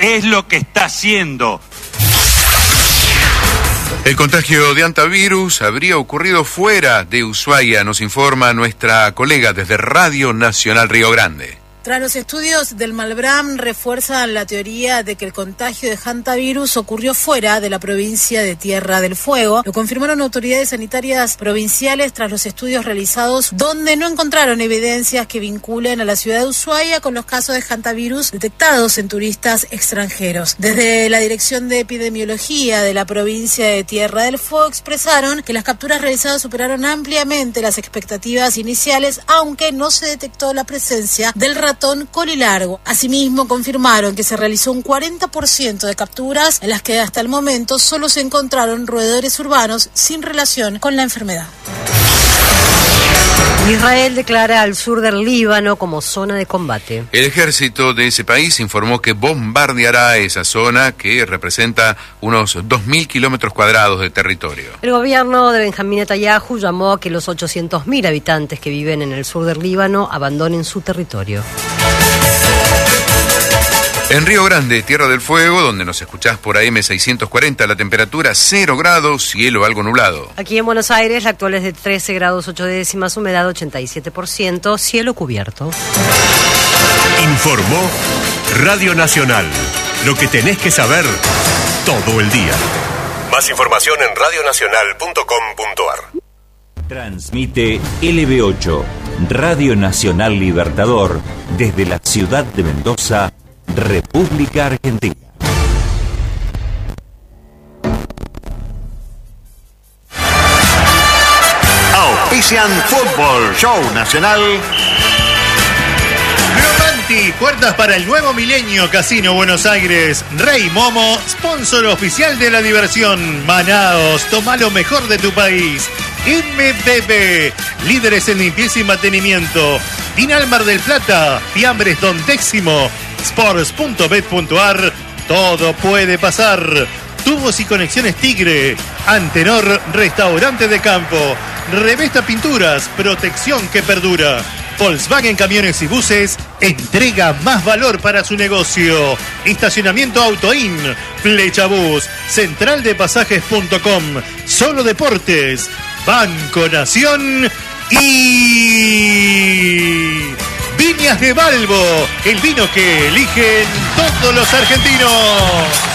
es lo que está haciendo. El contagio de hantavirus habría ocurrido fuera de Ushuaia, nos informa nuestra colega desde Radio Nacional Río Grande. Tras los estudios del Malbram refuerzan la teoría de que el contagio de hantavirus ocurrió fuera de la provincia de Tierra del Fuego. Lo confirmaron autoridades sanitarias provinciales tras los estudios realizados, donde no encontraron evidencias que vinculen a la ciudad de Ushuaia con los casos de hantavirus detectados en turistas extranjeros. Desde la Dirección de Epidemiología de la provincia de Tierra del Fuego expresaron que las capturas realizadas superaron ampliamente las expectativas iniciales, aunque no se detectó la presencia del ratón colilargo. Asimismo, confirmaron que se realizó un 40% de capturas en las que hasta el momento solo se encontraron roedores urbanos sin relación con la enfermedad. Israel declara al sur del Líbano como zona de combate. El ejército de ese país informó que bombardeará esa zona que representa unos 2.000 kilómetros cuadrados de territorio. El gobierno de Benjamín Netanyahu llamó a que los 800.000 habitantes que viven en el sur del Líbano abandonen su territorio. En Río Grande, Tierra del Fuego, donde nos escuchás por AM 640, la temperatura 0 grados, cielo algo nublado. Aquí en Buenos Aires, la actual es de 13 grados 8 décimas, humedad 87%, cielo cubierto. Informó Radio Nacional. Lo que tenés que saber todo el día. Más información en radionacional.com.ar. Transmite LB8, Radio Nacional Libertador, desde la ciudad de Mendoza, República Argentina. Auspician Fútbol Show Nacional. Gromanti, puertas para el nuevo milenio, Casino Buenos Aires. Rey Momo, sponsor oficial de la diversión. Manaos, toma lo mejor de tu país. MBB, líderes en limpieza y mantenimiento. Dinal Mar del Plata, Fiambres Don Décimo. Sports.bet.ar, todo puede pasar. Tubos y conexiones Tigre. Antenor, restaurante de campo. Revesta Pinturas, protección que perdura. Volkswagen Camiones y Buses, entrega más valor para su negocio. Estacionamiento Autoin, Flecha Bus, centraldepasajes.com, Solo Deportes, Banco Nación y Viñas de Balbo, el vino que eligen todos los argentinos.